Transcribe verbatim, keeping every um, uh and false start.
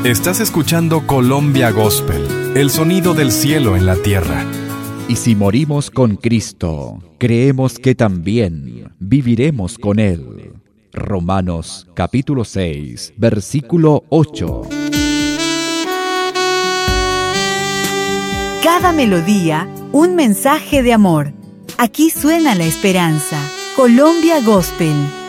Estás escuchando Colombia Gospel, el sonido del cielo en la tierra. Y si morimos con Cristo, creemos que también viviremos con Él. Romanos capítulo seis, versículo ocho. Cada melodía, un mensaje de amor. Aquí suena la esperanza. Colombia Gospel.